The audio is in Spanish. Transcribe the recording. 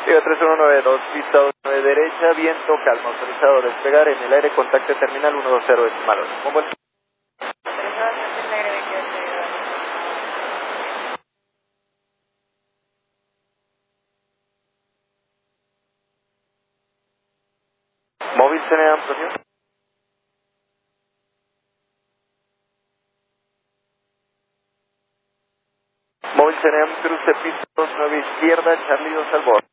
Viva 3192, pista 29 derecha, viento, calma, autorizado a despegar en el aire, contacto terminal 120 decimal 8. ¿Cómo es? Móvil CNA, Antonio. Móvil CNA, cruce pista 29 izquierda, Charlie 2 al borde.